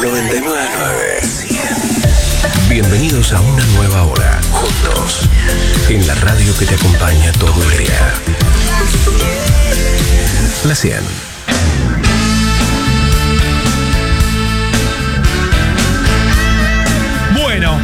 Bienvenidos a una nueva hora, juntos, en la radio que te acompaña todo el día. La 100. Bueno,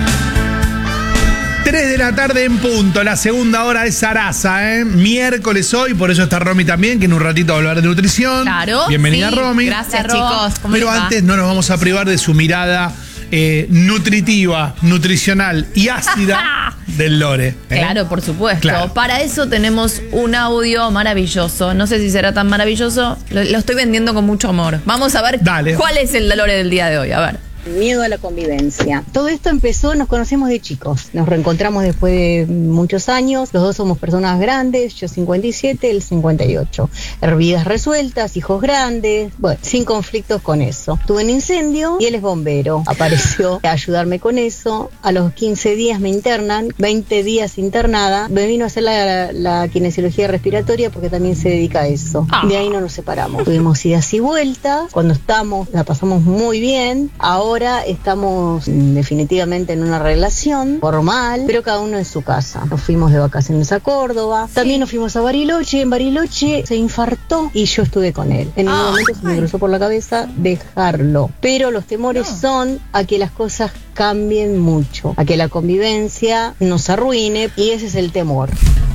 3 de la tarde en punto, la segunda hora de Sarasa, ¿eh? Miércoles hoy, por eso está Romy también, que en un ratito va a hablar de nutrición. Claro. Bienvenida, sí, Romy. Gracias, chicos. ¿Cómo Pero les va? antes no nos vamos a privar de su mirada nutritiva, nutricional y ácida del Lore. ¿eh? Claro, por supuesto. Claro. Para eso tenemos un audio maravilloso. No sé si será tan maravilloso. Lo estoy vendiendo con mucho amor. Vamos a ver Dale. cuál es el Lore del día de hoy. A ver. Miedo a la convivencia. Todo esto empezó, nos conocemos de chicos. Nos reencontramos después de muchos años. Los dos somos personas grandes, yo 57, él 58. Vidas resueltas, hijos grandes, bueno, sin conflictos con eso. Tuve un incendio y él es bombero. Apareció a ayudarme con eso. A los 15 días me internan, 20 días internada. Me vino a hacer la kinesiología respiratoria porque también se dedica a eso. De ahí no nos separamos. Tuvimos idas y vueltas. Cuando estamos, la pasamos muy bien. Ahora estamos definitivamente en una relación formal, pero cada uno en su casa. Nos fuimos de vacaciones a Córdoba, también nos fuimos a Bariloche. En Bariloche se infartó y yo estuve con él. En un momento se me cruzó por la cabeza dejarlo, pero los temores son a que las cosas cambien mucho, a que la convivencia nos arruine, y ese es el temor.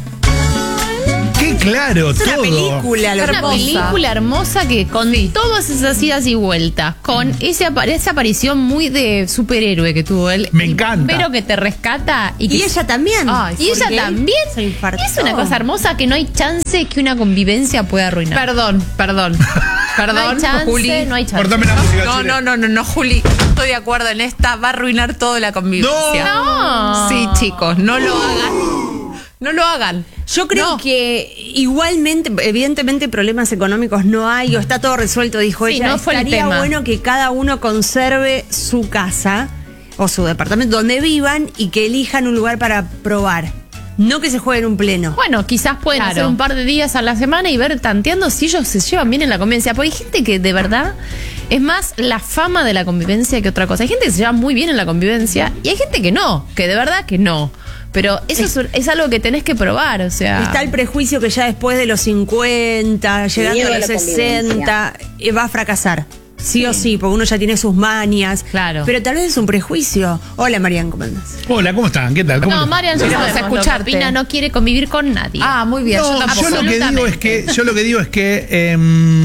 ¡Qué claro! Es una todo. película, Es una película hermosa que con todas esas idas y vueltas, con esa aparición muy de superhéroe que tuvo él. Me encanta. Pero que te rescata. Y ella también. Ay, y ella Porque también. se infartó. Es una cosa hermosa que no hay chance que una convivencia pueda arruinar. Perdón. No hay chance, Juli. no hay chance. Cortame la música, Chile. No, Juli. Estoy de acuerdo en esta. Va a arruinar toda la convivencia. No. Sí, chicos, no lo hagan. No lo hagan. Yo creo que igualmente, evidentemente problemas económicos no hay, o está todo resuelto, dijo Sí, ella. no fue el Estaría tema. bueno que cada uno conserve su casa o su departamento donde vivan y que elijan un lugar para probar. No que se jueguen un pleno. Bueno, quizás pueden hacer un par de días a la semana y ver tanteando si ellos se llevan bien en la convivencia. Porque hay gente que de verdad es más la fama de la convivencia que otra cosa. Hay gente que se lleva muy bien en la convivencia y hay gente que no, que de verdad que no. Pero eso es algo que tenés que probar, o sea. Está el prejuicio que ya después de los 50, llegando Miedo a a los la 60, va a fracasar. Sí o sí, porque uno ya tiene sus manias. Claro. Pero tal vez es un prejuicio. Hola, Marian, ¿cómo andás? Hola, ¿cómo están? ¿Qué tal? ¿Cómo No, les- Marian, ya Queremos sabemos lo que escucharte. opina, no quiere convivir con nadie. Muy bien. No, yo tampoco. yo lo que digo es que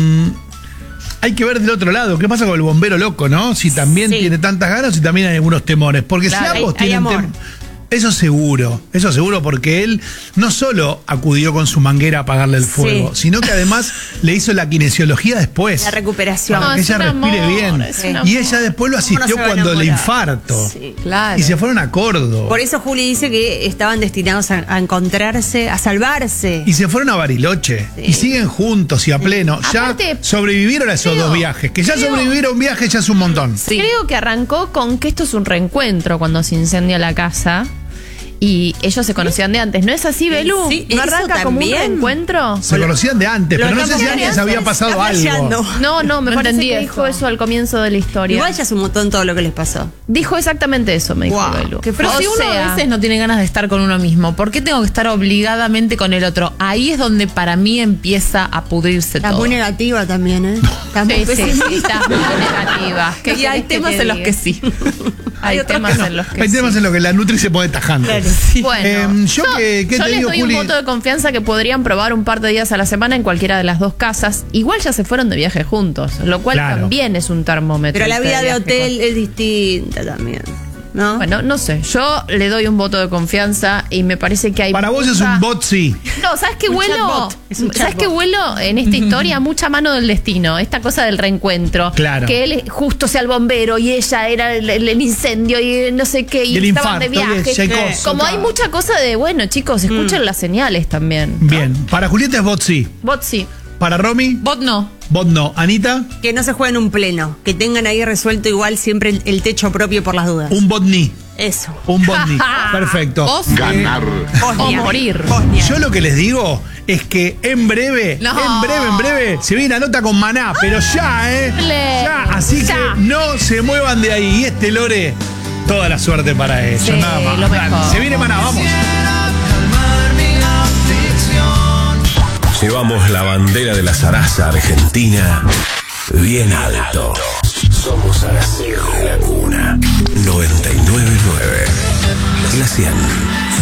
hay que ver del otro lado. ¿Qué pasa con el bombero loco, no? Si también Sí. tiene tantas ganas y también hay algunos temores. Porque Claro, si ambos hay tienen amor. eso seguro, porque él no solo acudió con su manguera a apagarle el fuego, sino que además le hizo la kinesiología después. La recuperación. Para No, que es ella un respire amor, bien. es un Y amor. ella después lo ¿Cómo no asistió se va a cuando le enamorar? infarto. Sí. Claro. Y se fueron a Córdoba. Por eso Juli dice que estaban destinados a encontrarse, a salvarse. Y se fueron a Bariloche. Sí. Y siguen juntos y a pleno. Aparte, ya sobrevivieron a esos creo- dos viajes. Que ya creo- sobrevivir a un viaje ya es un montón. Sí. Creo que arrancó con que esto es un reencuentro cuando se incendia la casa. Y ellos se conocían de antes. ¿No es así, Belú? Sí, ¿No eso arranca como un también. reencuentro? Se conocían de antes, Lo pero no sé si estamos antes había pasado Está algo. flasheando. No, me No parece entendí que eso. dijo eso al comienzo de la historia. Igual ya es un montón todo lo que les pasó. Dijo exactamente eso, me dijo Guau, Belú. qué Pero O si uno sea, a veces no tiene ganas de estar con uno mismo, ¿por qué tengo que estar obligadamente con el otro? Ahí es donde para mí empieza a pudrirse Está todo. muy negativa también, ¿eh? Está muy Sí, pesimista. está muy negativa. ¿Qué Y hay querés que temas te en los diga? que sí. Hay otros temas que no. en los que Hay temas sí. en los que la Nutri se pone tajante. Bueno, yo ¿qué te les digo, doy Juli? un voto de confianza que podrían probar un par de días a la semana en cualquiera de las dos casas. Igual ya se fueron de viaje juntos, lo cual Claro. también es un termómetro. Pero la este vida de viaje hotel es distinta también, ¿no? Bueno, no sé, yo le doy un voto de confianza y me parece que hay Para vos es mucha- un bot, sí. No, ¿sabes qué Un vuelo? chatbot, es un ¿Sabes chatbot. qué vuelo en esta historia? Mucha mano del destino, esta cosa del reencuentro. Claro. Que él justo sea el bombero y ella era el incendio y no sé qué, y Y el estaban de infarto, y viaje. esa cosa. Como hay mucha cosa de, bueno, chicos, escuchen las señales también. Bien. Para Julieta es bot, sí. Bot sí. Para Romy, Bot no. bot no. Anita, Que no se jueguen un pleno, que tengan ahí resuelto igual siempre el techo propio por las dudas. un bot ni. Eso. Un bot ni. Perfecto. Vos O morir. Bosnia. Yo lo que les digo es que en breve, No. en breve, se viene la nota con Maná, pero ya, ¿eh? Dale. Ya, así Ya. que no se muevan de ahí. Y este lore, toda la suerte para ellos. Sí, nada más. lo mejor. Dale, se viene Maná, vamos. Llevamos la bandera de la zaraza argentina bien alto. Somos Araceli de la Cuna. 99.9. La 100.